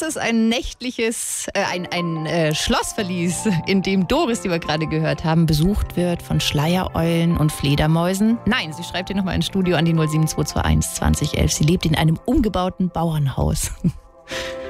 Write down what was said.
Ist es ein nächtliches, ein Schlossverlies, in dem Doris, die wir gerade gehört haben, besucht wird von Schleiereulen und Fledermäusen? Nein, sie schreibt hier nochmal ins Studio an die 07221 2011. Sie lebt in einem umgebauten Bauernhaus.